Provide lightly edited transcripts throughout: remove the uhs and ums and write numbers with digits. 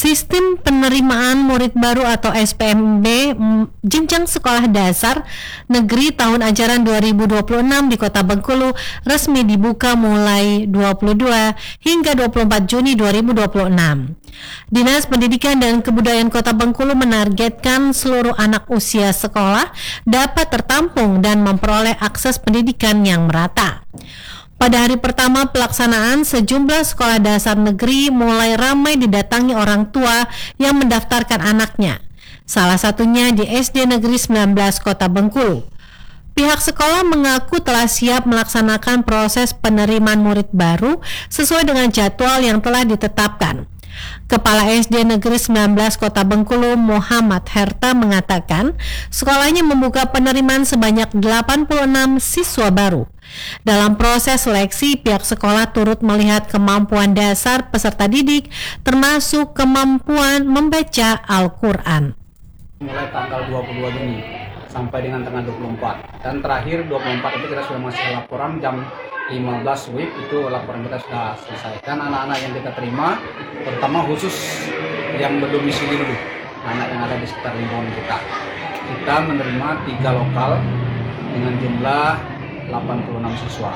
Sistem penerimaan murid baru atau SPMB jenjang sekolah dasar negeri tahun ajaran 2026 di Kota Bengkulu resmi dibuka mulai 22 hingga 24 Juni 2026. Dinas Pendidikan dan Kebudayaan Kota Bengkulu menargetkan seluruh anak usia sekolah dapat tertampung dan memperoleh akses pendidikan yang merata. Pada hari pertama pelaksanaan, sejumlah sekolah dasar negeri mulai ramai didatangi orang tua yang mendaftarkan anaknya. Salah satunya di SD Negeri 19 Kota Bengkulu. Pihak sekolah mengaku telah siap melaksanakan proses penerimaan murid baru sesuai dengan jadwal yang telah ditetapkan. Kepala SD Negeri 19 Kota Bengkulu Muhammad Herta mengatakan sekolahnya membuka penerimaan sebanyak 86 siswa baru. Dalam proses seleksi, pihak sekolah turut melihat kemampuan dasar peserta didik termasuk kemampuan membaca Al-Quran. Mulai tanggal 22 Juni sampai dengan tanggal 24 dan terakhir 24 itu kita sudah masih laporan jam 15 WIB itu laporan kita sudah selesai. Dan anak-anak yang kita terima terutama khusus yang berdomisili dulu, anak yang ada di sekitar lingkungan kita menerima 3 lokal dengan jumlah 86 siswa.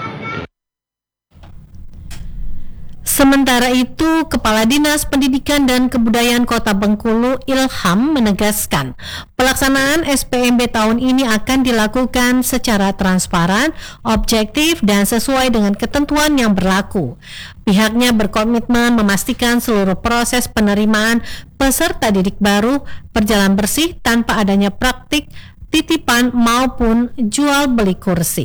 Sementara itu, Kepala Dinas Pendidikan dan Kebudayaan Kota Bengkulu Ilham menegaskan pelaksanaan SPMB tahun ini akan dilakukan secara transparan, objektif, dan sesuai dengan ketentuan yang berlaku. Pihaknya berkomitmen memastikan seluruh proses penerimaan peserta didik baru berjalan bersih tanpa adanya praktik titipan maupun jual beli kursi.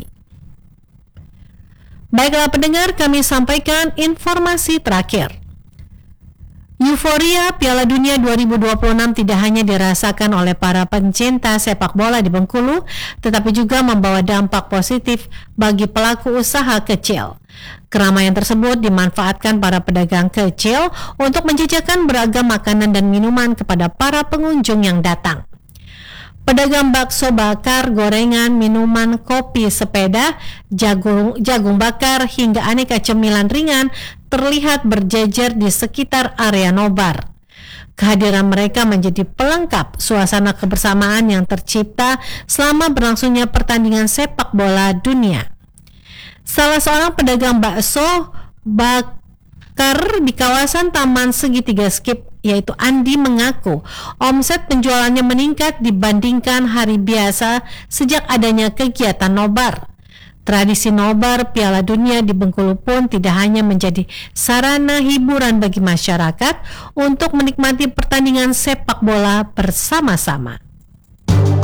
Baiklah pendengar, kami sampaikan informasi terakhir. Euforia Piala Dunia 2026 tidak hanya dirasakan oleh para pencinta sepak bola di Bengkulu, tetapi juga membawa dampak positif bagi pelaku usaha kecil. Keramaian tersebut dimanfaatkan para pedagang kecil untuk menjajakan beragam makanan dan minuman kepada para pengunjung yang datang. Pedagang bakso bakar, gorengan, minuman, kopi, sepeda, jagung bakar, hingga aneka cemilan ringan terlihat berjejer di sekitar area nobar. Kehadiran mereka menjadi pelengkap suasana kebersamaan yang tercipta selama berlangsungnya pertandingan sepak bola dunia. Salah seorang pedagang bakso bakar di kawasan Taman Segitiga Skip, yaitu Andi, mengaku omset penjualannya meningkat dibandingkan hari biasa sejak adanya kegiatan nobar. Tradisi nobar Piala Dunia di Bengkulu pun tidak hanya menjadi sarana hiburan bagi masyarakat untuk menikmati pertandingan sepak bola bersama-sama.